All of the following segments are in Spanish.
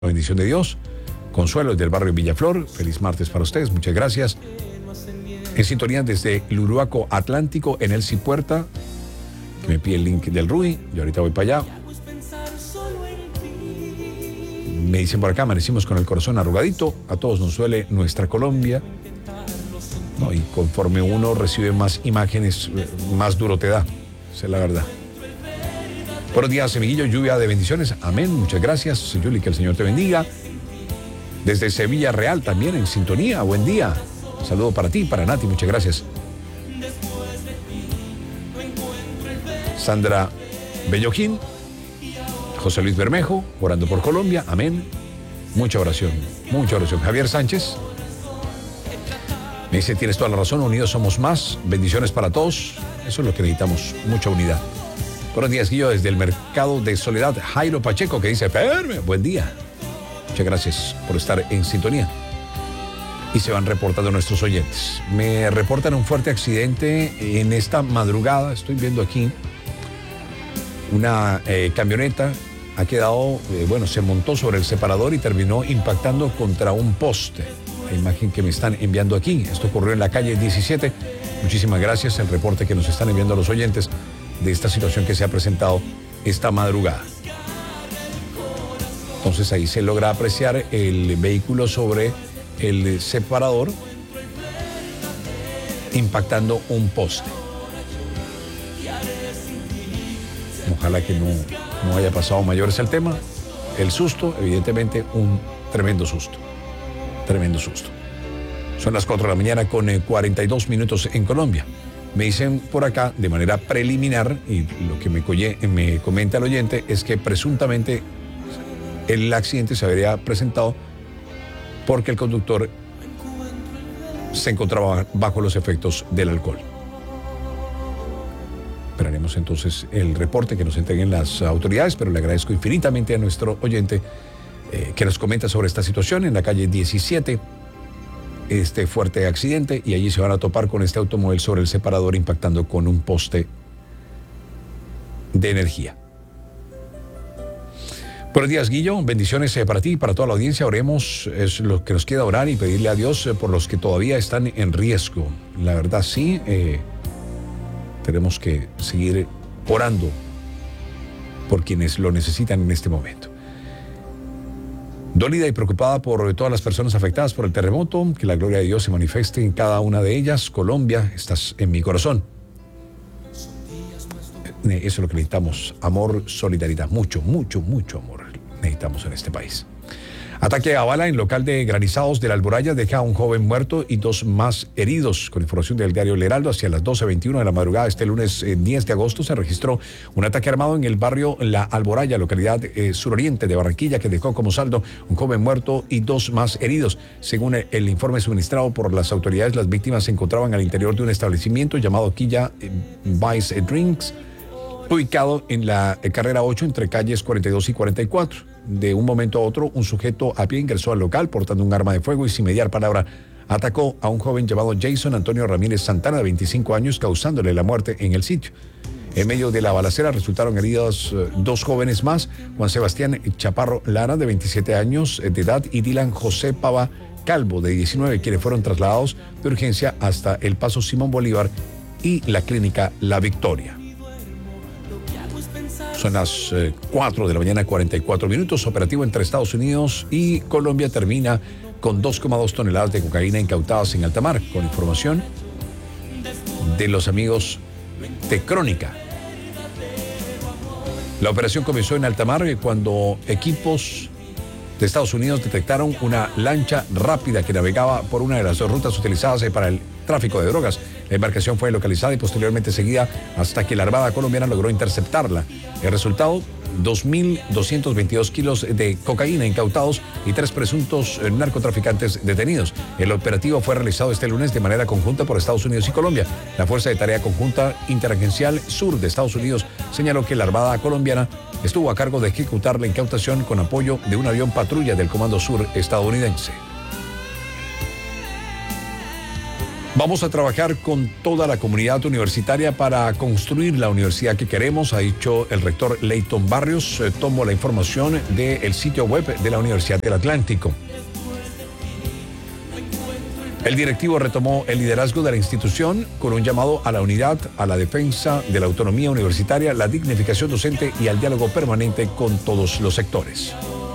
La bendición de Dios. Consuelo del barrio Villaflor. Feliz martes para ustedes. Muchas gracias. En sintonía desde el Uruaco Atlántico en el Cipuerta. Que me pide el link del RUI. Yo ahorita voy para allá. Me dicen por acá, amanecimos con el corazón arrugadito. A todos nos duele nuestra Colombia. No, y conforme uno recibe más imágenes, más duro te da. Esa es la verdad. Buenos días, Semiguillo, lluvia de bendiciones. Amén, muchas gracias, Yuli, que el Señor te bendiga. Desde Sevilla Real también en sintonía, buen día. Un saludo para ti, para Nati, muchas gracias. Sandra Bellojín, José Luis Bermejo, orando por Colombia, amén. Mucha oración, mucha oración. Javier Sánchez me dice, tienes toda la razón, unidos somos más, bendiciones para todos. Eso es lo que necesitamos, mucha unidad. Buenos días, Guillo, desde el Mercado de Soledad, Jairo Pacheco, que dice, buen día. Muchas gracias por estar en sintonía. Y se van reportando nuestros oyentes. Me reportan un fuerte accidente en esta madrugada. Estoy viendo aquí una camioneta. Ha quedado, se montó sobre el separador y terminó impactando contra un poste. La imagen que me están enviando aquí. Esto ocurrió en la calle 17. Muchísimas gracias. El reporte que nos están enviando los oyentes de esta situación que se ha presentado esta madrugada. Entonces ahí se logra apreciar el vehículo sobre el separador impactando un poste. Ojalá que no haya pasado mayores el tema. El susto, evidentemente, un tremendo susto. Tremendo susto. Son las 4 de la mañana con 42 minutos en Colombia. Me dicen por acá, de manera preliminar, y lo que me comenta el oyente, es que presuntamente el accidente se habría presentado porque el conductor se encontraba bajo los efectos del alcohol. Esperaremos entonces el reporte que nos entreguen las autoridades, pero le agradezco infinitamente a nuestro oyente que nos comenta sobre esta situación en la calle 17. Este fuerte accidente, y allí se van a topar con este automóvil sobre el separador impactando con un poste de energía. Buenos días, Guillo, bendiciones para ti y para toda la audiencia. Oremos, es lo que nos queda, orar y pedirle a Dios por los que todavía están en riesgo. La verdad sí, tenemos que seguir orando por quienes lo necesitan en este momento. Dólida y preocupada por todas las personas afectadas por el terremoto, que la gloria de Dios se manifieste en cada una de ellas. Colombia, estás en mi corazón. Eso es lo que necesitamos, amor, solidaridad, mucho, mucho, mucho amor necesitamos en este país. Ataque a bala en local de granizados de la Alboraya deja a un joven muerto y 2 más heridos. Con información del diario El Heraldo, hacia las 12:21 de la madrugada este lunes 10 de agosto se registró un ataque armado en el barrio La Alboraya, localidad suroriente de Barranquilla, que dejó como saldo un joven muerto y 2 más heridos. Según el informe suministrado por las autoridades, las víctimas se encontraban al interior de un establecimiento llamado Quilla Vice Drinks, ubicado en la carrera 8 entre calles 42 y 44. De un momento a otro, un sujeto a pie ingresó al local portando un arma de fuego y sin mediar palabra atacó a un joven llamado Jason Antonio Ramírez Santana, de 25 años, causándole la muerte en el sitio. En medio de la balacera resultaron heridos 2 jóvenes más, Juan Sebastián Chaparro Lara, de 27 años de edad, y Dylan José Pava Calvo, de 19, quienes fueron trasladados de urgencia hasta el Paso Simón Bolívar y la clínica La Victoria. Son las 4 de la mañana, 44 minutos. Operativo entre Estados Unidos y Colombia termina con 2,2 toneladas de cocaína incautadas en alta mar, con información de los amigos de Crónica. La operación comenzó en alta mar cuando equipos de Estados Unidos detectaron una lancha rápida que navegaba por una de las 2 rutas utilizadas para el tráfico de drogas. La embarcación fue localizada y posteriormente seguida hasta que la Armada colombiana logró interceptarla. El resultado, 2.222 kilos de cocaína incautados y 3 presuntos narcotraficantes detenidos. El operativo fue realizado este lunes de manera conjunta por Estados Unidos y Colombia. La Fuerza de Tarea Conjunta Interagencial Sur de Estados Unidos señaló que la Armada colombiana estuvo a cargo de ejecutar la incautación con apoyo de un avión patrulla del Comando Sur estadounidense. Vamos a trabajar con toda la comunidad universitaria para construir la universidad que queremos, ha dicho el rector Leighton Barrios. Tomo la información del sitio web de la Universidad del Atlántico. El directivo retomó el liderazgo de la institución con un llamado a la unidad, a la defensa de la autonomía universitaria, la dignificación docente y al diálogo permanente con todos los sectores.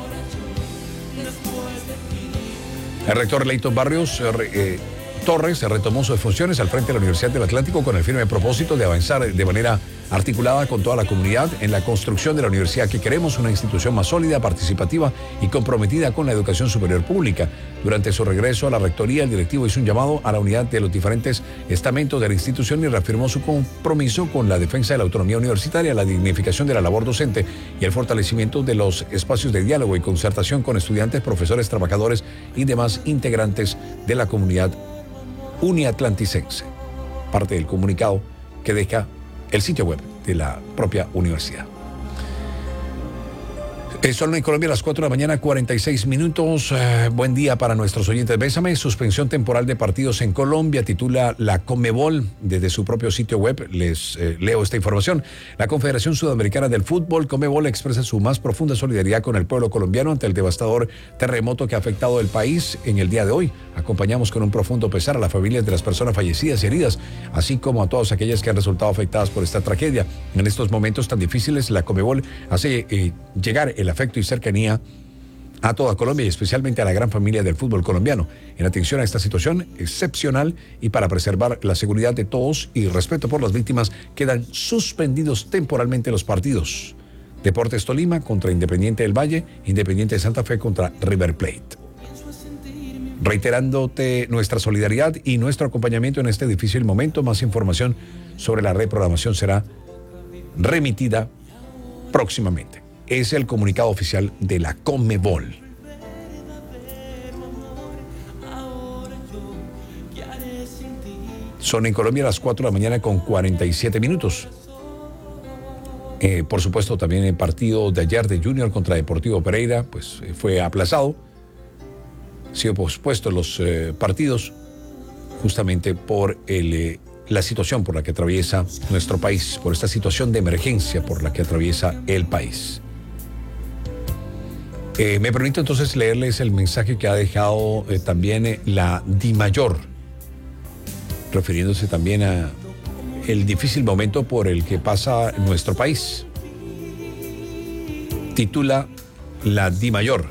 El rector Leighton Barrios Torres retomó sus funciones al frente de la Universidad del Atlántico con el firme propósito de avanzar de manera articulada con toda la comunidad en la construcción de la universidad que queremos, una institución más sólida, participativa y comprometida con la educación superior pública. Durante su regreso a la rectoría, el directivo hizo un llamado a la unidad de los diferentes estamentos de la institución y reafirmó su compromiso con la defensa de la autonomía universitaria, la dignificación de la labor docente y el fortalecimiento de los espacios de diálogo y concertación con estudiantes, profesores, trabajadores y demás integrantes de la comunidad uniatlanticense. Parte del comunicado que deja el sitio web de la propia universidad. Son en Colombia a las 4 de la mañana, 46 minutos. Buen día para nuestros oyentes. Bésame, suspensión temporal de partidos en Colombia, titula la Conmebol desde su propio sitio web. Les leo esta información. La Confederación Sudamericana del Fútbol, Conmebol, expresa su más profunda solidaridad con el pueblo colombiano ante el devastador terremoto que ha afectado el país en el día de hoy. Acompañamos con un profundo pesar a las familias de las personas fallecidas y heridas, así como a todas aquellas que han resultado afectadas por esta tragedia. En estos momentos tan difíciles, la Conmebol hace llegar el afecto y cercanía a toda Colombia y especialmente a la gran familia del fútbol colombiano, en atención a esta situación excepcional y para preservar la seguridad de todos y respeto por las víctimas, quedan suspendidos temporalmente los partidos. Deportes Tolima contra Independiente del Valle, Independiente de Santa Fe contra River Plate. Reiterándote nuestra solidaridad y nuestro acompañamiento en este difícil momento, más información sobre la reprogramación será remitida próximamente. Es el comunicado oficial de la Conmebol. Son en Colombia a las 4 de la mañana con 47 minutos. Por supuesto, también el partido de ayer de Junior contra Deportivo Pereira pues fue aplazado. Han sido pospuestos los partidos justamente por la situación por la que atraviesa nuestro país, por esta situación de emergencia por la que atraviesa el país. Me permito entonces leerles el mensaje que ha dejado también la DIMAYOR, refiriéndose también a el difícil momento por el que pasa nuestro país. Titula la DIMAYOR: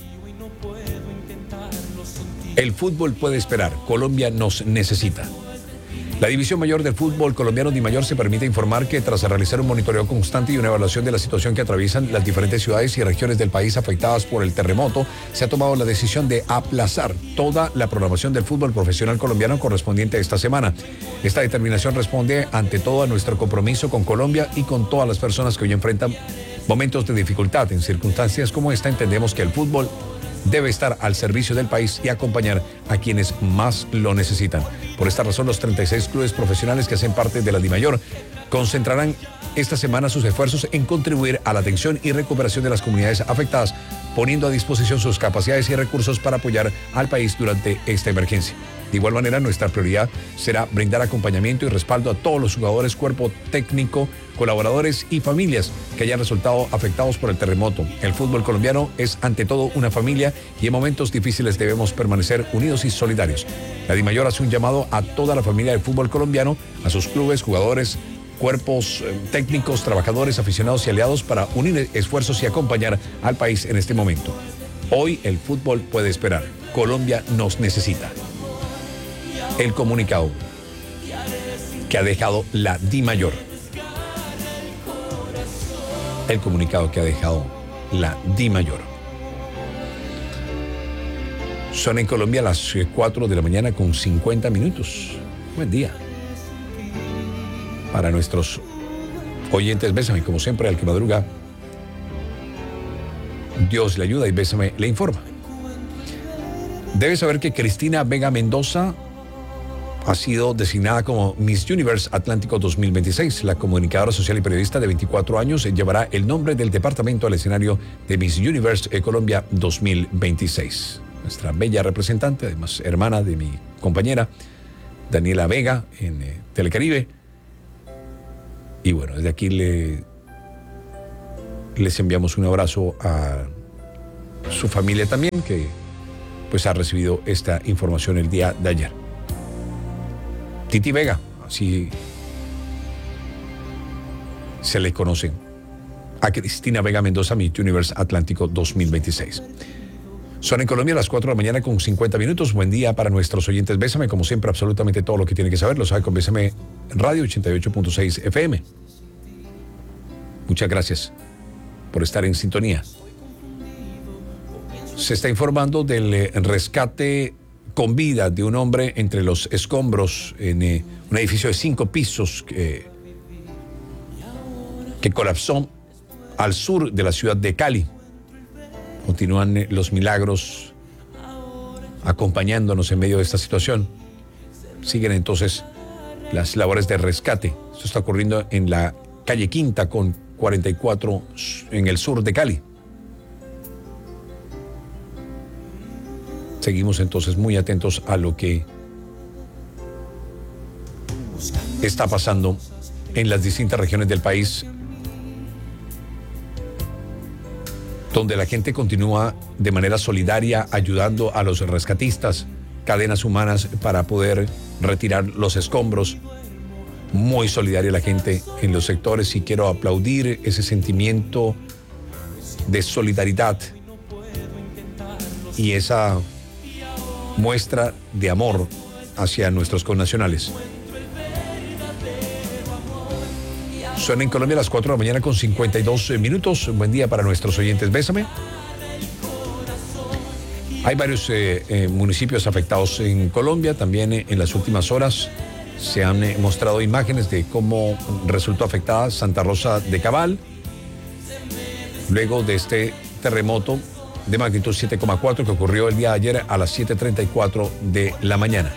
el fútbol puede esperar, Colombia nos necesita. La División Mayor del Fútbol Colombiano DIMAYOR se permite informar que tras realizar un monitoreo constante y una evaluación de la situación que atraviesan las diferentes ciudades y regiones del país afectadas por el terremoto, se ha tomado la decisión de aplazar toda la programación del fútbol profesional colombiano correspondiente a esta semana. Esta determinación responde ante todo a nuestro compromiso con Colombia y con todas las personas que hoy enfrentan momentos de dificultad. En circunstancias como esta entendemos que el fútbol debe estar al servicio del país y acompañar a quienes más lo necesitan. Por esta razón, los 36 clubes profesionales que hacen parte de la DIMAYOR concentrarán esta semana sus esfuerzos en contribuir a la atención y recuperación de las comunidades afectadas, poniendo a disposición sus capacidades y recursos para apoyar al país durante esta emergencia. De igual manera, nuestra prioridad será brindar acompañamiento y respaldo a todos los jugadores, cuerpo técnico, colaboradores y familias que hayan resultado afectados por el terremoto. El fútbol colombiano es ante todo una familia y en momentos difíciles debemos permanecer unidos y solidarios. La DIMAYOR hace un llamado a toda la familia del fútbol colombiano, a sus clubes, jugadores, cuerpos técnicos, trabajadores, aficionados y aliados para unir esfuerzos y acompañar al país en este momento. Hoy el fútbol puede esperar. Colombia nos necesita. El comunicado que ha dejado la DIMAYOR. El comunicado que ha dejado la DIMAYOR. Son en Colombia a las 4 de la mañana con 50 minutos. Buen día. Para nuestros oyentes, Bésame, como siempre, al que madruga, Dios le ayuda y Bésame le informa. Debe saber que Cristina Vega Mendoza ha sido designada como Miss Universe Atlántico 2026. La comunicadora social y periodista de 24 años llevará el nombre del departamento al escenario de Miss Universe Colombia 2026. Nuestra bella representante, además hermana de mi compañera, Daniela Vega en Telecaribe. Y bueno, desde aquí les enviamos un abrazo a su familia también, que pues ha recibido esta información el día de ayer. Titi Vega, así se le conoce a Cristina Vega Mendoza, Miss Universe Atlántico 2026. Son en Colombia las 4 de la mañana con 50 minutos. Buen día para nuestros oyentes. Bésame, como siempre, absolutamente todo lo que tiene que saber. Lo sabe con Bésame Radio 88.6 FM. Muchas gracias por estar en sintonía. Se está informando del rescate con vida de un hombre entre los escombros en un edificio de 5 pisos que colapsó al sur de la ciudad de Cali. Continúan los milagros acompañándonos en medio de esta situación. Siguen entonces las labores de rescate. Esto está ocurriendo en la calle Quinta con 44 en el sur de Cali. Seguimos entonces muy atentos a lo que está pasando en las distintas regiones del país, donde la gente continúa de manera solidaria ayudando a los rescatistas, cadenas humanas para poder retirar los escombros. Muy solidaria la gente en los sectores y quiero aplaudir ese sentimiento de solidaridad y esa muestra de amor hacia nuestros connacionales. Suena en Colombia a las 4 de la mañana con 52 minutos. Buen día para nuestros oyentes. Bésame. Hay varios municipios afectados en Colombia. También en las últimas horas se han mostrado imágenes de cómo resultó afectada Santa Rosa de Cabal luego de este terremoto de magnitud 7,4 que ocurrió el día de ayer a las 7:34 de la mañana.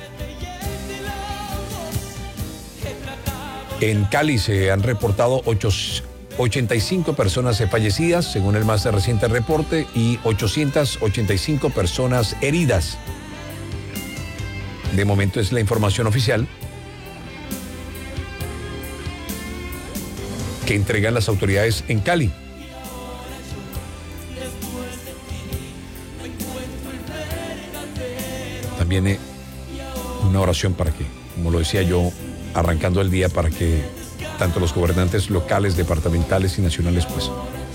En Cali se han reportado 85 personas fallecidas, según el más reciente reporte, y 885 personas heridas. De momento es la información oficial que entregan las autoridades en Cali. También una oración para que, como lo decía yo, arrancando el día, para que tanto los gobernantes locales, departamentales y nacionales pues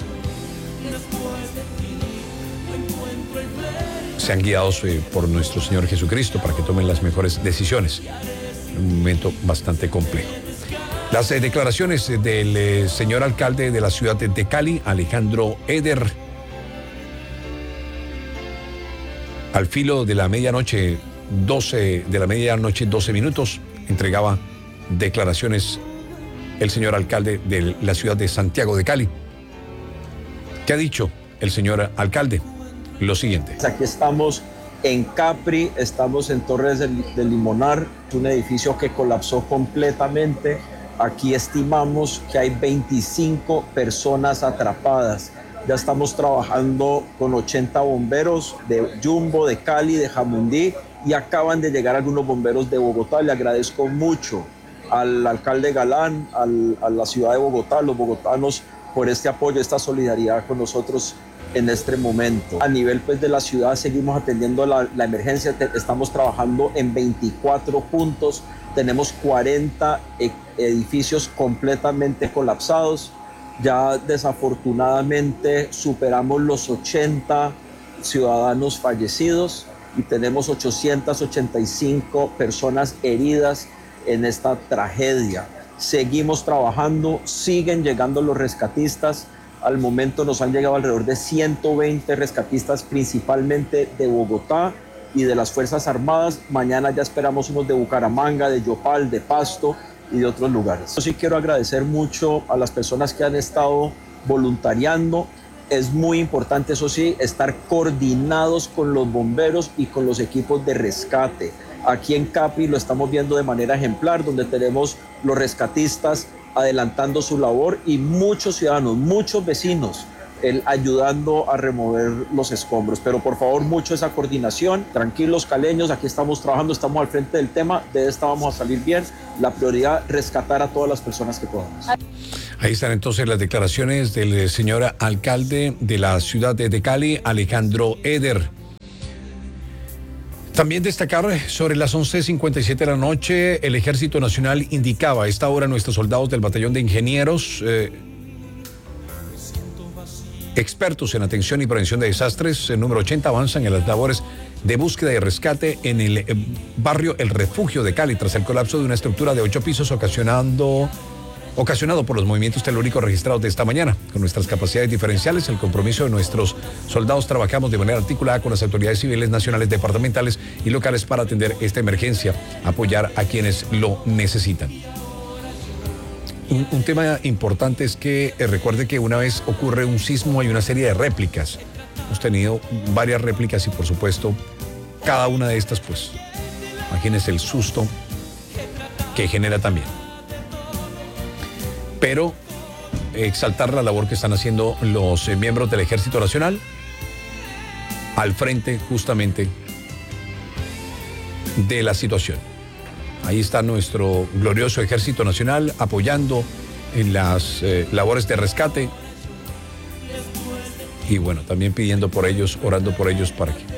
sean guiados por nuestro Señor Jesucristo para que tomen las mejores decisiones en un momento bastante complejo. Las declaraciones del señor alcalde de la ciudad de Cali, Alejandro Eder, al filo de la medianoche 12 minutos, entregaba declaraciones el señor alcalde de la ciudad de Santiago de Cali. ¿Qué ha dicho el señor alcalde? Lo siguiente. Aquí estamos en Capri, estamos en Torres del Limonar, un edificio que colapsó completamente. Aquí estimamos que hay 25 personas atrapadas. Ya estamos trabajando con 80 bomberos de Jumbo, de Cali, de Jamundí, y acaban de llegar algunos bomberos de Bogotá. Le agradezco mucho al alcalde Galán, a la ciudad de Bogotá, a los bogotanos, por este apoyo, esta solidaridad con nosotros en este momento. A nivel pues de la ciudad seguimos atendiendo la emergencia, estamos trabajando en 24 puntos, tenemos 40 edificios completamente colapsados. Ya desafortunadamente superamos los 80 ciudadanos fallecidos y tenemos 885 personas heridas en esta tragedia. Seguimos trabajando, siguen llegando los rescatistas. Al momento nos han llegado alrededor de 120 rescatistas, principalmente de Bogotá y de las Fuerzas Armadas. Mañana ya esperamos unos de Bucaramanga, de Yopal, de Pasto y de otros lugares. Yo sí quiero agradecer mucho a las personas que han estado voluntariando. Es muy importante, eso sí, estar coordinados con los bomberos y con los equipos de rescate. Aquí en Capi lo estamos viendo de manera ejemplar, donde tenemos los rescatistas adelantando su labor y muchos ciudadanos, muchos vecinos él ayudando a remover los escombros. Pero por favor, mucho esa coordinación. Tranquilos, caleños, aquí estamos trabajando, estamos al frente del tema, de esta vamos a salir bien. La prioridad, rescatar a todas las personas que podamos. Ahí están entonces las declaraciones del señor alcalde de la ciudad de Cali, Alejandro Eder. También destacar sobre las 11:57 de la noche, el Ejército Nacional indicaba a esta hora nuestros soldados del batallón de ingenieros, expertos en atención y prevención de desastres, el número 80, avanzan en las labores de búsqueda y rescate en el barrio El Refugio de Cali tras el colapso de una estructura de 8 pisos ocasionado por los movimientos telúricos registrados de esta mañana. Con nuestras capacidades diferenciales, el compromiso de nuestros soldados, trabajamos de manera articulada con las autoridades civiles, nacionales, departamentales y locales para atender esta emergencia, apoyar a quienes lo necesitan. Un tema importante es que recuerde que una vez ocurre un sismo hay una serie de réplicas. Hemos tenido varias réplicas y por supuesto cada una de estas, pues, imagínense el susto que genera también. Pero exaltar la labor que están haciendo los miembros del Ejército Nacional al frente justamente de la situación. Ahí está nuestro glorioso Ejército Nacional apoyando en las labores de rescate y bueno, también pidiendo por ellos, orando por ellos para que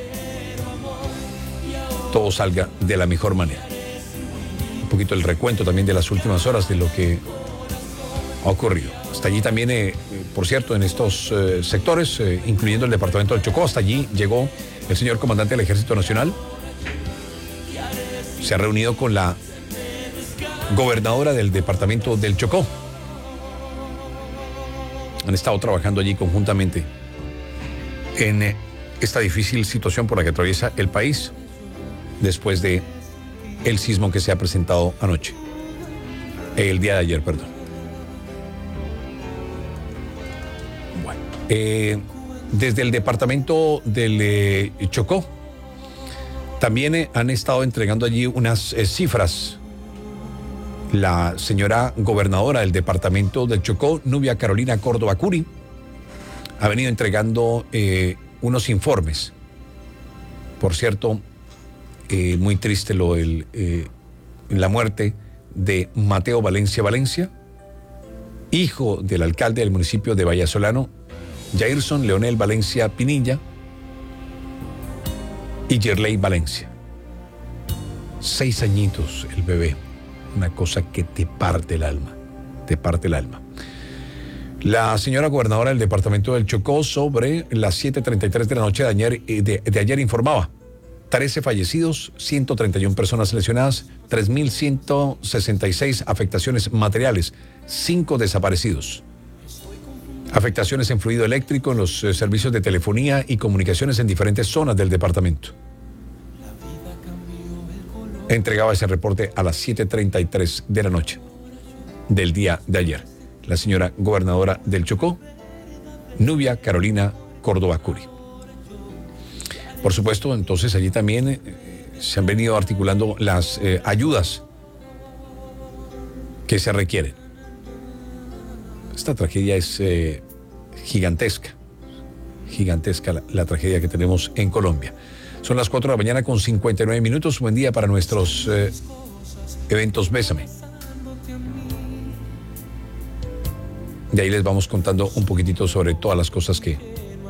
todo salga de la mejor manera. Un poquito el recuento también de las últimas horas de lo que ha ocurrido. Hasta allí también, por cierto, en estos sectores, incluyendo el departamento del Chocó, hasta allí llegó el señor comandante del Ejército Nacional. Se ha reunido con la gobernadora del departamento del Chocó. Han estado trabajando allí conjuntamente en esta difícil situación por la que atraviesa el país después de el sismo que se ha presentado anoche. El día de ayer, perdón. Desde el departamento del Chocó también han estado entregando allí unas cifras. La señora gobernadora del departamento del Chocó, Nubia Carolina Córdoba Curi, ha venido entregando unos informes. Por cierto, muy triste la muerte de Mateo Valencia, hijo del alcalde del municipio de Vallasolano, Jairson Leonel Valencia Pinilla y Yerley Valencia. 6 añitos el bebé. Una cosa que te parte el alma. Te parte el alma. La señora gobernadora del departamento del Chocó sobre las 7:33 de la noche de ayer informaba 13 fallecidos, 131 personas lesionadas, 3.166 afectaciones materiales, 5 desaparecidos. Afectaciones en fluido eléctrico en los servicios de telefonía y comunicaciones en diferentes zonas del departamento. Entregaba ese reporte a las 7:33 de la noche del día de ayer. La señora gobernadora del Chocó, Nubia Carolina Córdoba Curi. Por supuesto, entonces allí también se han venido articulando las ayudas que se requieren. Esta tragedia es gigantesca la tragedia que tenemos en Colombia. Son las 4 de la mañana con 59 minutos. Buen día para nuestros eventos Bésame. De ahí les vamos contando un poquitito sobre todas las cosas que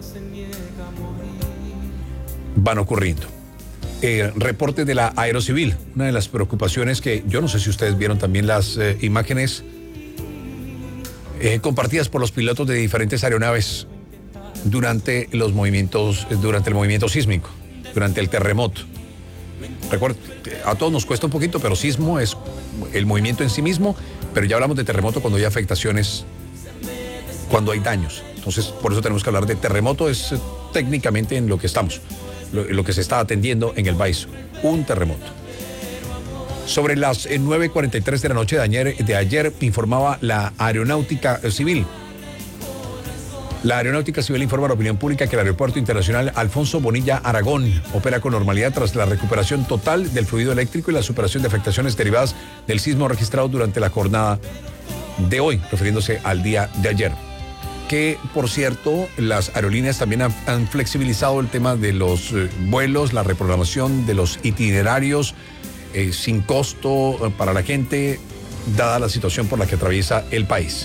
van ocurriendo. Reporte de la Aerocivil. Una de las preocupaciones que yo no sé si ustedes vieron también las imágenes compartidas por los pilotos de diferentes aeronaves durante el movimiento sísmico, durante el terremoto. Recuerden, a todos nos cuesta un poquito, pero sismo es el movimiento en sí mismo, pero ya hablamos de terremoto cuando hay afectaciones, cuando hay daños. Entonces, por eso tenemos que hablar de terremoto, es técnicamente en lo que estamos, lo que se está atendiendo en el país, un terremoto. Sobre las 9:43 de la noche de ayer informaba la Aeronáutica Civil. La Aeronáutica Civil informa a la opinión pública que el Aeropuerto Internacional Alfonso Bonilla Aragón opera con normalidad tras la recuperación total del fluido eléctrico y la superación de afectaciones derivadas del sismo registrado durante la jornada de hoy, refiriéndose al día de ayer. que, por cierto, las aerolíneas también han flexibilizado el tema de los vuelos, la reprogramación de los itinerarios sin costo para la gente, dada la situación por la que atraviesa el país.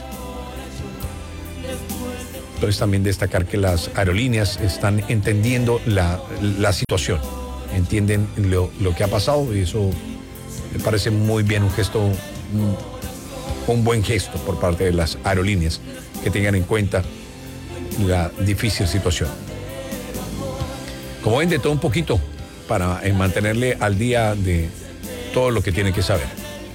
Entonces también destacar que las aerolíneas están entendiendo la situación, entienden lo que ha pasado, y eso me parece muy bien, un gesto, un buen gesto por parte de las aerolíneas, que tengan en cuenta la difícil situación. Como ven, de todo un poquito para mantenerle al día de todo lo que tiene que saber.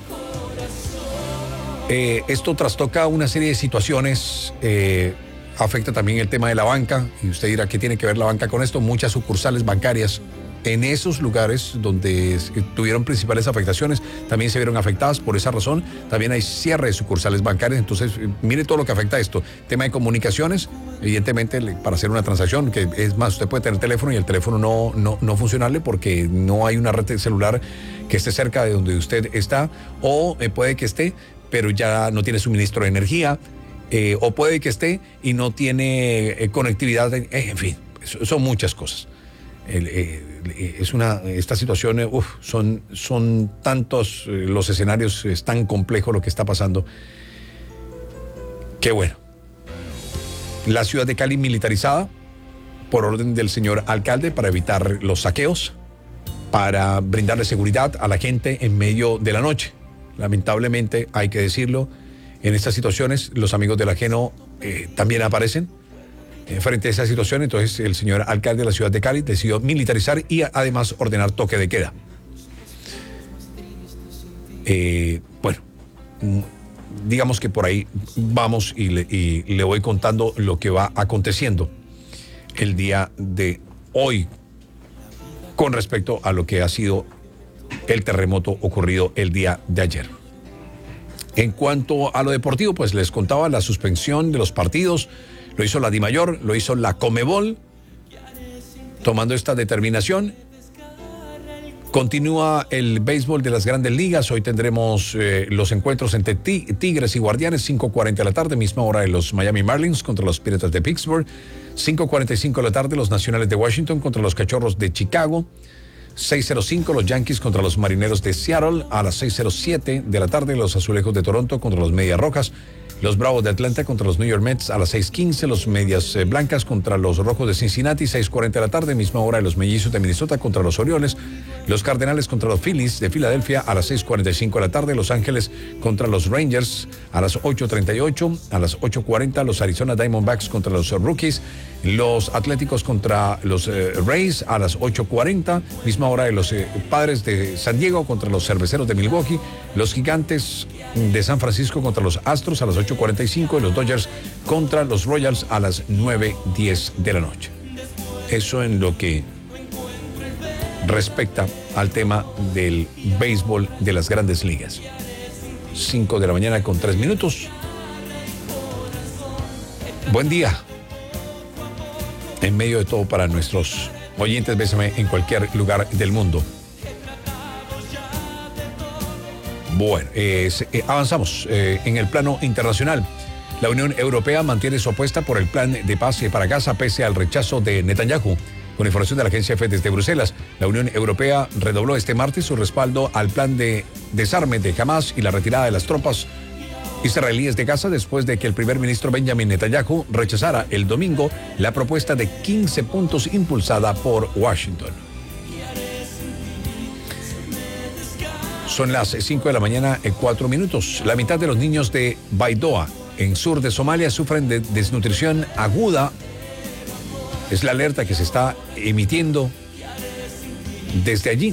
Esto trastoca una serie de situaciones, afecta también el tema de la banca, y usted dirá, ¿qué tiene que ver la banca con esto? Muchas sucursales bancarias en esos lugares donde tuvieron principales afectaciones también se vieron afectadas. Por esa razón también hay cierre de sucursales bancarias. Entonces, mire todo lo que afecta a esto. Tema de comunicaciones, evidentemente, para hacer una transacción, que es más, usted puede tener teléfono y el teléfono no funcionarle porque no hay una red celular que esté cerca de donde usted está, o puede que esté, pero ya no tiene suministro de energía, o puede que esté y no tiene conectividad, en fin, son muchas cosas. Esta situación, son tantos los escenarios, es tan complejo lo que está pasando. Qué bueno. La ciudad de Cali militarizada por orden del señor alcalde para evitar los saqueos, para brindarle seguridad a la gente en medio de la noche. Lamentablemente, hay que decirlo, en estas situaciones los amigos del ajeno también aparecen. Frente a esa situación, entonces el señor alcalde de la ciudad de Cali decidió militarizar y además ordenar toque de queda. Bueno, digamos que por ahí vamos y le voy contando lo que va aconteciendo el día de hoy con respecto a lo que ha sido el terremoto ocurrido el día de ayer. En cuanto a lo deportivo, pues les contaba la suspensión de los partidos. Lo hizo la DIMAYOR, lo hizo la Conmebol, tomando esta determinación. Continúa el béisbol de las Grandes Ligas. Hoy tendremos los encuentros entre Tigres y Guardianes, 5:40 de la tarde, misma hora de los Miami Marlins contra los Piratas de Pittsburgh. 5:45 de la tarde, los Nacionales de Washington contra los Cachorros de Chicago. 6:05 los Yankees contra los Marineros de Seattle. A las 6:07 de la tarde, los Azulejos de Toronto contra los Medias Rojas. Los Bravos de Atlanta contra los New York Mets a las 6:15, los Medias Blancas contra los Rojos de Cincinnati, 6:40 de la tarde, misma hora de los Mellizos de Minnesota contra los Orioles, los Cardenales contra los Phillies de Filadelfia a las 6:45 de la tarde, Los Ángeles contra los Rangers a las 8:38, a las 8:40 los Arizona Diamondbacks contra los Rockies, los Atléticos contra los Rays a las 8:40, misma hora de los Padres de San Diego contra los Cerveceros de Milwaukee, los Gigantes de San Francisco contra los Astros a las 8:45 y los Dodgers contra los Royals a las 9:10 de la noche. Eso en lo que respecta al tema del béisbol de las Grandes Ligas. 5 de la mañana con 3 minutos. Buen día. En medio de todo para nuestros oyentes, bésame en cualquier lugar del mundo. Bueno, avanzamos en el plano internacional. La Unión Europea mantiene su apuesta por el plan de paz para Gaza pese al rechazo de Netanyahu. Con información de la agencia EFE desde Bruselas, la Unión Europea redobló este martes su respaldo al plan de desarme de Hamas y la retirada de las tropas israelíes de Gaza después de que el primer ministro Benjamin Netanyahu rechazara el domingo la propuesta de 15 puntos impulsada por Washington. Son las 5 de la mañana, 4 minutos. La mitad de los niños de Baidoa, en sur de Somalia, sufren de desnutrición aguda. Es la alerta que se está emitiendo desde allí,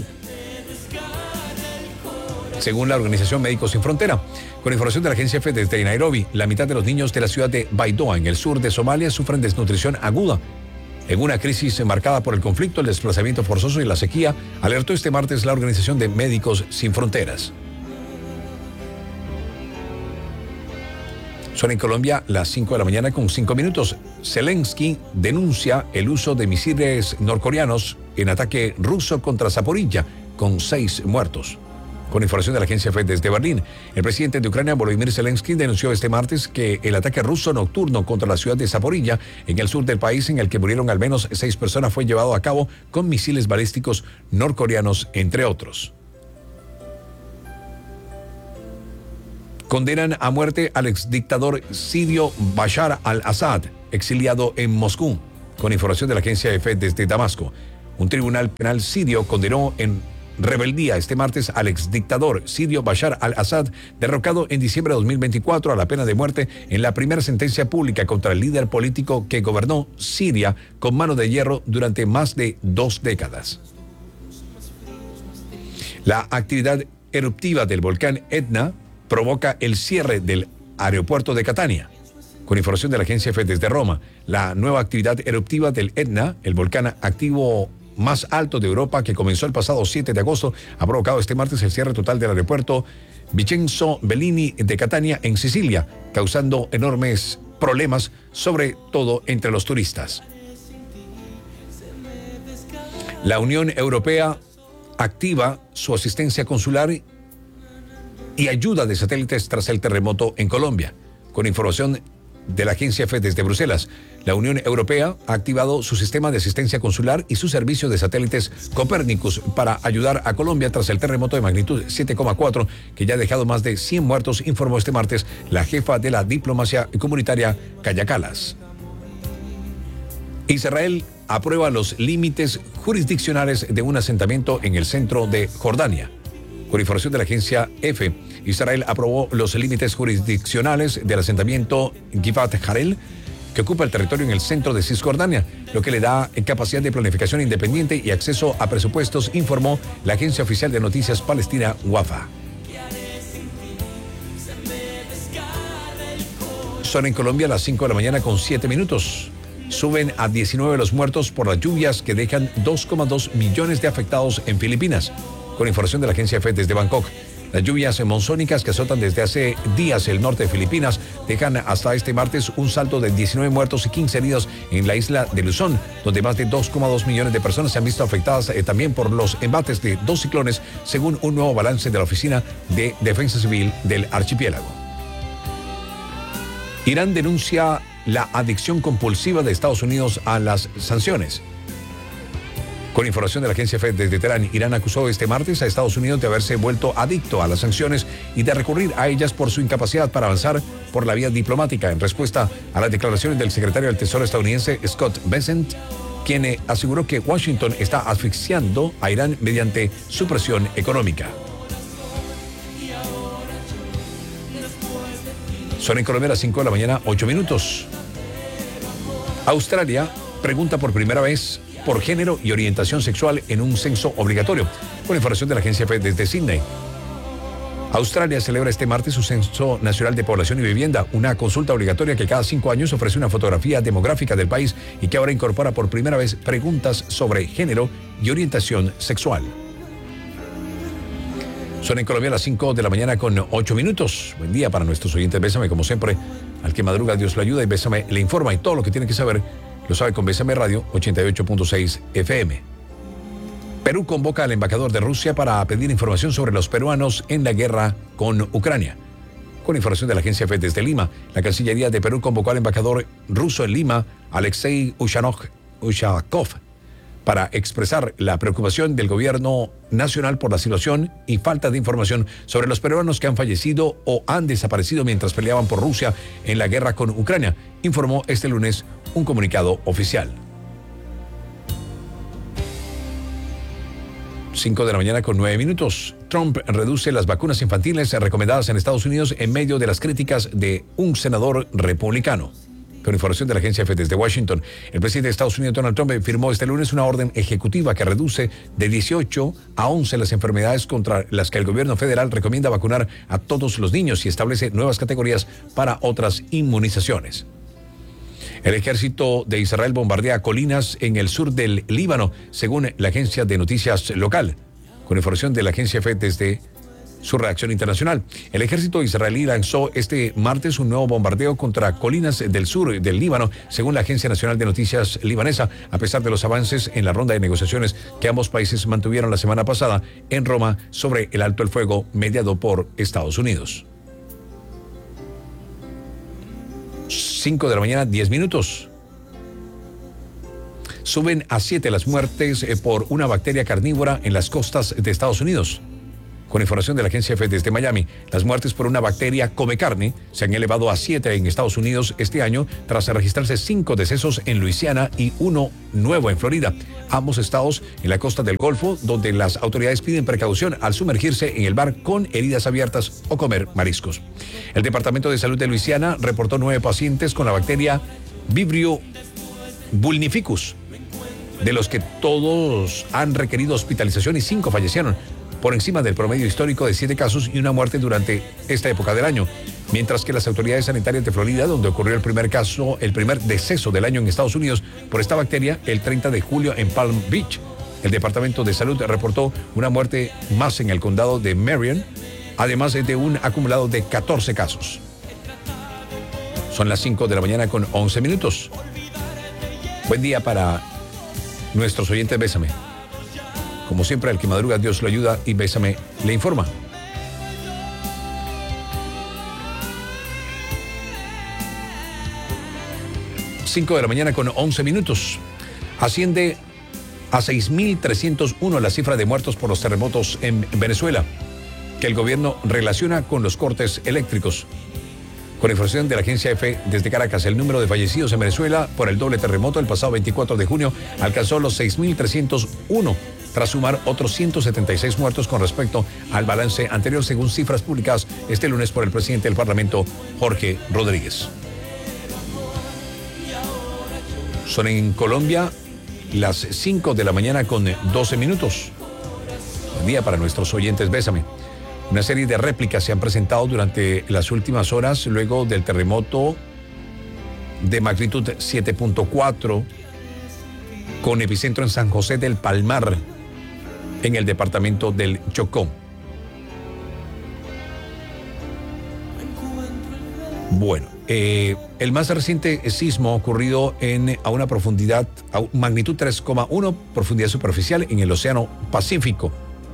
según la organización Médicos Sin Frontera. Con información de la agencia EFE desde Nairobi, la mitad de los niños de la ciudad de Baidoa, en el sur de Somalia, sufren desnutrición aguda. En una crisis marcada por el conflicto, el desplazamiento forzoso y la sequía, alertó este martes la organización de Médicos Sin Fronteras. Son en Colombia las 5 de la mañana con 5 minutos. Zelensky denuncia el uso de misiles norcoreanos en ataque ruso contra Zaporilla, con 6 muertos. Con información de la agencia FE desde Berlín, el presidente de Ucrania, Volodymyr Zelensky, denunció este martes que el ataque ruso nocturno contra la ciudad de Zaporilla, en el sur del país, en el que murieron al menos 6 personas, fue llevado a cabo con misiles balísticos norcoreanos, entre otros. Condenan a muerte al exdictador sirio Bashar al-Assad, exiliado en Moscú. Con información de la agencia FE desde Damasco, un tribunal penal sirio condenó en rebeldía este martes al exdictador sirio Bashar al-Assad, derrocado en diciembre de 2024 a la pena de muerte en la primera sentencia pública contra el líder político que gobernó Siria con mano de hierro durante más de 2 décadas. La actividad eruptiva del volcán Etna provoca el cierre del aeropuerto de Catania. Con información de la agencia FE desde Roma, la nueva actividad eruptiva del Etna, el volcán activo más alto de Europa, que comenzó el pasado 7 de agosto, ha provocado este martes el cierre total del aeropuerto Vincenzo Bellini de Catania, en Sicilia, causando enormes problemas, sobre todo entre los turistas. La Unión Europea activa su asistencia consular y ayuda de satélites tras el terremoto en Colombia. Con información de la agencia FE desde Bruselas, la Unión Europea ha activado su sistema de asistencia consular y su servicio de satélites Copernicus para ayudar a Colombia tras el terremoto de magnitud 7,4 que ya ha dejado más de 100 muertos, informó este martes la jefa de la diplomacia comunitaria, Kaja Kallas. Israel aprueba los límites jurisdiccionales de un asentamiento en el centro de Jordania. Con información de la agencia EFE, Israel aprobó los límites jurisdiccionales del asentamiento Givat Harel, que ocupa el territorio en el centro de Cisjordania, lo que le da capacidad de planificación independiente y acceso a presupuestos, informó la agencia oficial de noticias palestina Wafa. Son en Colombia las 5 de la mañana con 7 minutos. Suben a 19 los muertos por las lluvias que dejan 2,2 millones de afectados en Filipinas. Con información de la agencia FE desde Bangkok, las lluvias monzónicas que azotan desde hace días el norte de Filipinas dejan hasta este martes un saldo de 19 muertos y 15 heridos en la isla de Luzón, donde más de 2,2 millones de personas se han visto afectadas también por los embates de 2 ciclones, según un nuevo balance de la Oficina de Defensa Civil del archipiélago. Irán denuncia la adicción compulsiva de Estados Unidos a las sanciones. Con información de la agencia FE desde Teherán, Irán acusó este martes a Estados Unidos de haberse vuelto adicto a las sanciones y de recurrir a ellas por su incapacidad para avanzar por la vía diplomática, en respuesta a las declaraciones del secretario del Tesoro estadounidense Scott Bessent, quien aseguró que Washington está asfixiando a Irán mediante su presión económica. Son en Colombia las 5 de la mañana, 8 minutos. Australia pregunta por primera vez por género y orientación sexual en un censo obligatorio. Con información de la agencia FE desde Sydney. Australia celebra este martes su Censo Nacional de Población y Vivienda, una consulta obligatoria que cada 5 años ofrece una fotografía demográfica del país y que ahora incorpora por primera vez preguntas sobre género y orientación sexual. Son en Colombia las 5 de la mañana con 8 minutos. Buen día para nuestros oyentes. Bésame, como siempre, al que madruga Dios lo ayuda, y Bésame le informa, y todo lo que tiene que saber lo sabe con Bésame Radio 88.6 FM. Perú convoca al embajador de Rusia para pedir información sobre los peruanos en la guerra con Ucrania. Con información de la agencia FE desde Lima, la Cancillería de Perú convocó al embajador ruso en Lima, Alexei Ushakov, para expresar la preocupación del gobierno nacional por la situación y falta de información sobre los peruanos que han fallecido o han desaparecido mientras peleaban por Rusia en la guerra con Ucrania, informó este lunes un comunicado oficial. 5 de la mañana con 9 minutos. Trump reduce las vacunas infantiles recomendadas en Estados Unidos en medio de las críticas de un senador republicano. Con información de la agencia FE desde Washington, el presidente de Estados Unidos, Donald Trump, firmó este lunes una orden ejecutiva que reduce de 18 a 11 las enfermedades contra las que el gobierno federal recomienda vacunar a todos los niños y establece nuevas categorías para otras inmunizaciones. El ejército de Israel bombardea colinas en el sur del Líbano, según la agencia de noticias local. Con información de la agencia FE desde su reacción internacional. El ejército israelí lanzó este martes un nuevo bombardeo contra colinas del sur del Líbano, según la Agencia Nacional de Noticias libanesa, a pesar de los avances en la ronda de negociaciones que ambos países mantuvieron la semana pasada en Roma sobre el alto el fuego mediado por Estados Unidos. 5 de la mañana, 10 minutos. Suben a 7 las muertes por una bacteria carnívora en las costas de Estados Unidos. Con información de la agencia EFE desde Miami, las muertes por una bacteria come carne se han elevado a 7 en Estados Unidos este año, tras registrarse 5 decesos en Luisiana y 1 nuevo en Florida. Ambos estados en la costa del Golfo, donde las autoridades piden precaución al sumergirse en el mar con heridas abiertas o comer mariscos. El Departamento de Salud de Luisiana reportó 9 pacientes con la bacteria Vibrio vulnificus, de los que todos han requerido hospitalización y 5 fallecieron, por encima del promedio histórico de 7 casos y una muerte durante esta época del año. Mientras que las autoridades sanitarias de Florida, donde ocurrió el primer deceso del año en Estados Unidos por esta bacteria, el 30 de julio en Palm Beach. El Departamento de Salud reportó una muerte más en el condado de Marion, además de un acumulado de 14 casos. Son las 5 de la mañana con 11 minutos. Buen día para nuestros oyentes. Bésame. Como siempre, al que madruga, Dios lo ayuda, y Bésame le informa. Cinco de la mañana con 11 minutos. Asciende a 6.301 la cifra de muertos por los terremotos en Venezuela, que el gobierno relaciona con los cortes eléctricos. Con información de la agencia EFE desde Caracas, el número de fallecidos en Venezuela por el doble terremoto el pasado 24 de junio alcanzó los 6.301, tras sumar otros 176 muertos con respecto al balance anterior, según cifras publicadas este lunes por el presidente del Parlamento, Jorge Rodríguez. Son en Colombia las 5 de la mañana con 12 minutos. Buen día para nuestros oyentes. Bésame. Una serie de réplicas se han presentado durante las últimas horas luego del terremoto de magnitud 7.4 con epicentro en San José del Palmar, en el departamento del Chocó. Bueno, el más reciente sismo ocurrido a una profundidad, a magnitud 3,1, profundidad superficial en el Océano Pacífico.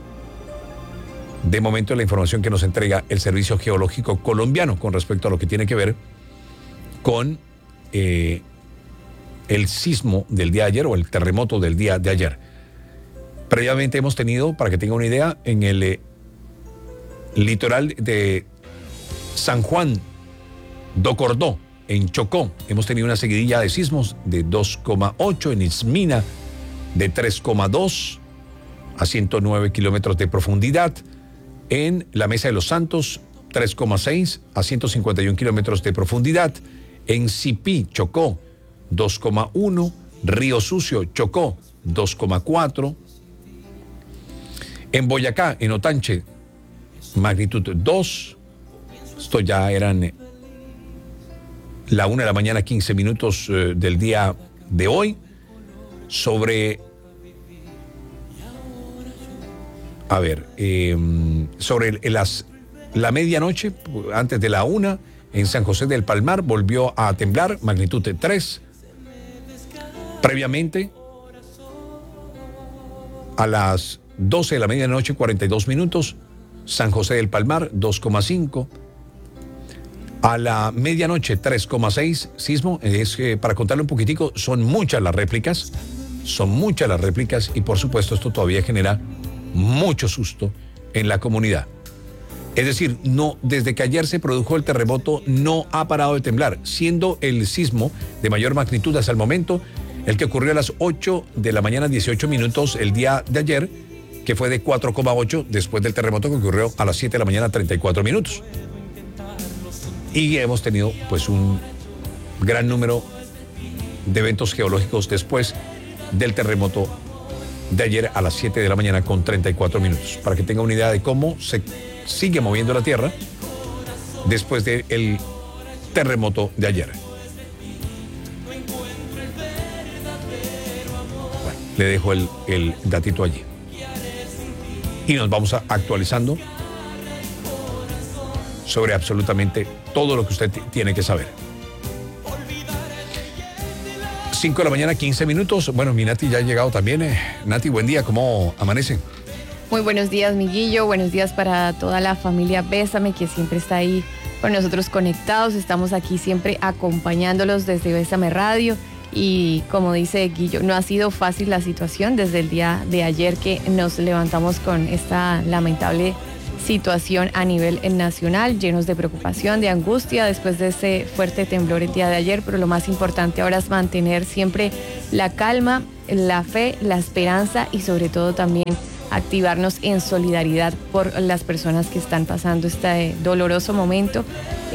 De momento, la información que nos entrega el Servicio Geológico Colombiano con respecto a lo que tiene que ver con el sismo del día de ayer o el terremoto del día de ayer. Previamente hemos tenido, para que tenga una idea, en el litoral de San Juan do Cordó, en Chocó, hemos tenido una seguidilla de sismos de 2,8, en Ismina de 3,2 a 109 kilómetros de profundidad, en la Mesa de los Santos 3,6 a 151 kilómetros de profundidad, en Sipí, Chocó 2,1, Río Sucio, Chocó 2,4, en Boyacá, en Otanche, magnitud 2, esto ya eran la 1 de la mañana, 15 minutos del día de hoy, sobre la medianoche, antes de la 1, en San José del Palmar volvió a temblar, magnitud 3. Previamente, a las 12 de la medianoche, 42 minutos, San José del Palmar, 2,5. A la medianoche, 3,6 sismo. Para contarle un poquitico, son muchas las réplicas y por supuesto esto todavía genera mucho susto en la comunidad. Es decir, no, desde que ayer se produjo el terremoto no ha parado de temblar, siendo el sismo de mayor magnitud hasta el momento el que ocurrió a las 8 de la mañana, 18 minutos el día de ayer, que fue de 4,8 después del terremoto que ocurrió a las 7 de la mañana, 34 minutos. Y hemos tenido pues un gran número de eventos geológicos después del terremoto de ayer a las 7 de la mañana con 34 minutos, para que tenga una idea de cómo se sigue moviendo la Tierra después del terremoto de ayer. Bueno, le dejo el datito allí. Y nos vamos actualizando sobre absolutamente todo lo que usted tiene que saber. 5 de la mañana, 15 minutos. Bueno, mi Nati ya ha llegado también. Nati, buen día, ¿cómo amanecen? Muy buenos días, mi Guillo. Buenos días para toda la familia Bésame, que siempre está ahí con nosotros conectados. Estamos aquí siempre acompañándolos desde Bésame Radio. Y como dice Guillo, no ha sido fácil la situación desde el día de ayer que nos levantamos con esta lamentable situación a nivel nacional, llenos de preocupación, de angustia después de ese fuerte temblor el día de ayer, pero lo más importante ahora es mantener siempre la calma, la fe, la esperanza y sobre todo también activarnos en solidaridad por las personas que están pasando este doloroso momento.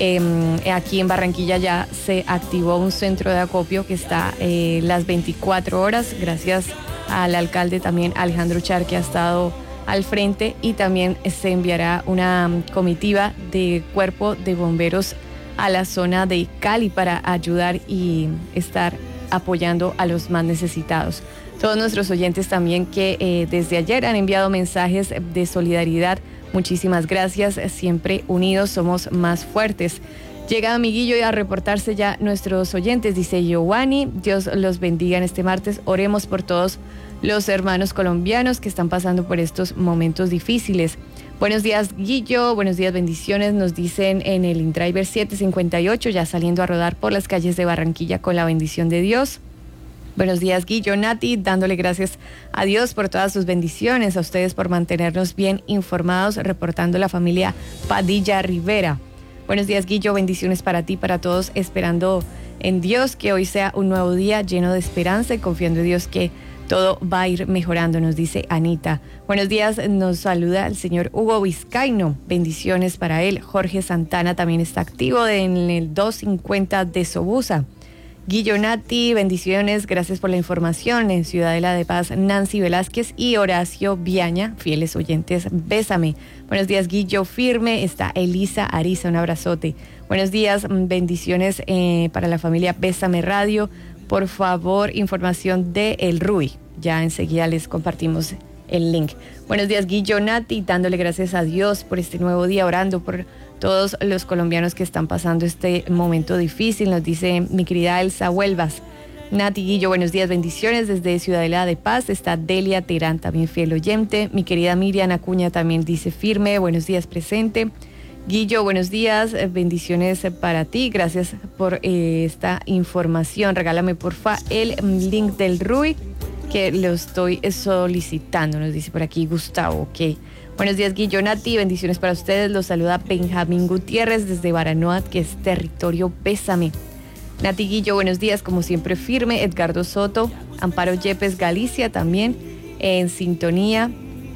Aquí en Barranquilla ya se activó un centro de acopio que está las 24 horas, gracias al alcalde también Alejandro Char, que ha estado al frente, y también se enviará una comitiva de cuerpo de bomberos a la zona de Cali para ayudar y estar apoyando a los más necesitados. Todos nuestros oyentes también que desde ayer han enviado mensajes de solidaridad, muchísimas gracias. Siempre unidos somos más fuertes. Llega amiguillo a reportarse ya nuestros oyentes, dice Giovanni. Dios los bendiga en este martes. Oremos por todos los hermanos colombianos que están pasando por estos momentos difíciles. Buenos días, Guillo. Buenos días, bendiciones. Nos dicen en el InDriver 758, ya saliendo a rodar por las calles de Barranquilla con la bendición de Dios. Buenos días, Guillo, Nati, dándole gracias a Dios por todas sus bendiciones, a ustedes por mantenernos bien informados, reportando la familia Padilla Rivera. Buenos días, Guillo, bendiciones para ti, para todos, esperando en Dios que hoy sea un nuevo día lleno de esperanza y confiando en Dios que todo va a ir mejorando, nos dice Anita. Buenos días, nos saluda el señor Hugo Vizcaino, bendiciones para él. Jorge Santana también está activo en el 250 de Sobusa. Guillo, Nati, bendiciones, gracias por la información. En Ciudadela de Paz, Nancy Velázquez y Horacio Viaña, fieles oyentes, Bésame. Buenos días, Guillo, firme. Está Elisa Ariza, un abrazote. Buenos días, bendiciones para la familia Bésame Radio. Por favor, información de El Rui. Ya enseguida les compartimos el link. Buenos días, Guillo, Nati, dándole gracias a Dios por este nuevo día, orando por todos los colombianos que están pasando este momento difícil, nos dice mi querida Elsa Huelvas. Nati, Guillo, buenos días, bendiciones desde Ciudadela de Paz. Está Delia Terán, también fiel oyente. Mi querida Miriam Acuña también dice firme, buenos días, presente. Guillo, buenos días, bendiciones para ti, gracias por esta información. Regálame porfa el link del RUI que lo estoy solicitando, nos dice por aquí Gustavo, ok. Buenos días, Guillo, Nati, bendiciones para ustedes. Los saluda Benjamín Gutiérrez desde Baranoat, que es territorio Bésame. Nati, Guillo, buenos días, como siempre firme. Edgardo Soto, Amparo Yepes, Galicia también en sintonía.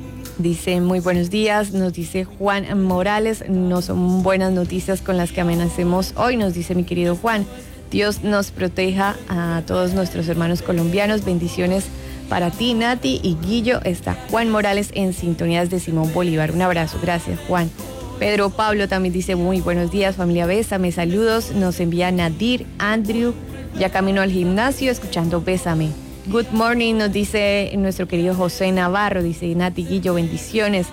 Dice muy buenos días, nos dice Juan Morales. No son buenas noticias con las que amenacemos hoy, nos dice mi querido Juan. Dios nos proteja a todos nuestros hermanos colombianos. Bendiciones para ti, Nati y Guillo. Está Juan Morales en sintonías de Simón Bolívar. Un abrazo, gracias, Juan. Pedro Pablo también dice muy buenos días, familia Bésame, saludos. Nos envía Nadir, Andrew, ya camino al gimnasio escuchando Bésame. Good morning, nos dice nuestro querido José Navarro, dice Nati, Guillo, bendiciones.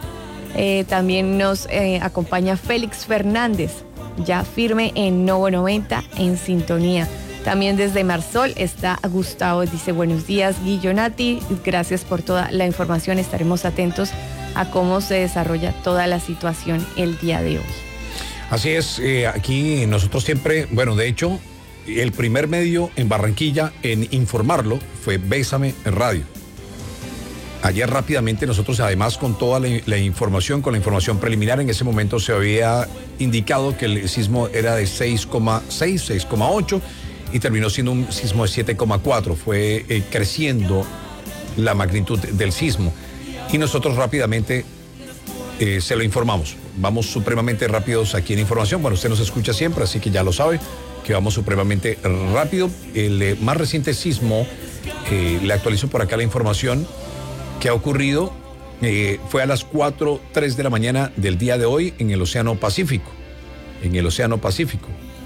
También nos acompaña Félix Fernández, ya firme en Novo 90 en sintonía. También desde Marsol está Gustavo, dice buenos días, Guillo, Nati, gracias por toda la información, estaremos atentos a cómo se desarrolla toda la situación el día de hoy. Así es, aquí nosotros siempre, bueno, de hecho, el primer medio en Barranquilla en informarlo fue Bésame Radio. Ayer rápidamente nosotros, además con toda la información, con la información preliminar, en ese momento se había indicado que el sismo era de 6,6, 6,8 y terminó siendo un sismo de 7,4. Fue creciendo la magnitud del sismo y nosotros rápidamente se lo informamos. Vamos supremamente rápidos aquí en información. Bueno, usted nos escucha siempre, así que ya lo sabe, que vamos supremamente rápido. El más reciente sismo, le actualizo por acá la información que ha ocurrido, fue a las 4:03 de la mañana del día de hoy en el Océano Pacífico. En el Océano Pacífico.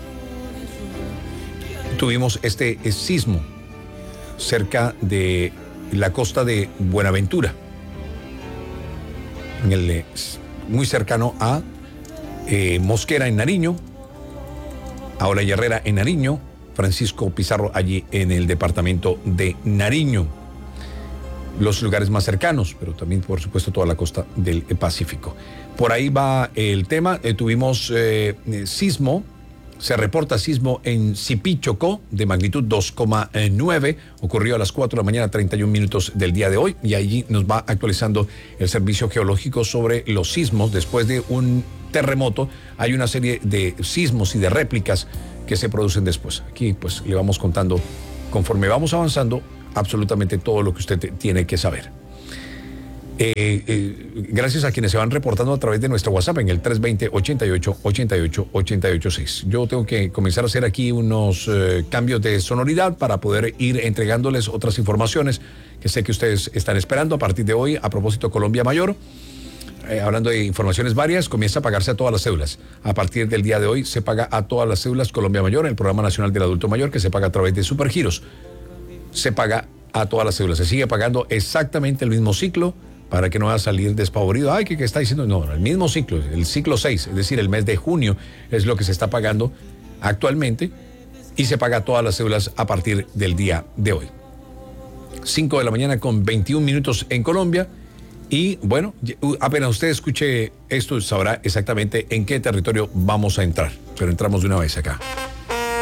Tuvimos este sismo cerca de la costa de Buenaventura, muy cercano a Mosquera en Nariño, Aola y Herrera en Nariño, Francisco Pizarro allí en el departamento de Nariño. Los lugares más cercanos, pero también, por supuesto, toda la costa del Pacífico. Por ahí va el tema. Tuvimos sismo. Se reporta sismo en Sipí, Chocó, de magnitud 2,9. Ocurrió a las 4 de la mañana, 31 minutos del día de hoy. Y allí nos va actualizando el Servicio Geológico sobre los sismos. Después de un terremoto, hay una serie de sismos y de réplicas que se producen después. Aquí, pues, le vamos contando, conforme vamos avanzando, absolutamente todo lo que usted tiene que saber. Gracias a quienes se van reportando a través de nuestro WhatsApp en el 320-88-88-886. Yo tengo que comenzar a hacer aquí unos cambios de sonoridad para poder ir entregándoles otras informaciones que sé que ustedes están esperando a partir de hoy. A propósito, Colombia Mayor, hablando de informaciones varias, comienza a pagarse a todas las cédulas. A partir del día de hoy se paga a todas las cédulas Colombia Mayor, el Programa Nacional del Adulto Mayor, que se paga a través de Supergiros. Se paga a todas las cédulas. Se sigue pagando exactamente el mismo ciclo, para que no vaya a salir despavorido. Ay, ¿qué está diciendo? No, el mismo ciclo, el ciclo 6, es decir, el mes de junio es lo que se está pagando actualmente y se paga todas las cédulas a partir del día de hoy. 5 de la mañana con 21 minutos en Colombia y bueno, apenas usted escuche esto sabrá exactamente en qué territorio vamos a entrar, pero entramos de una vez acá.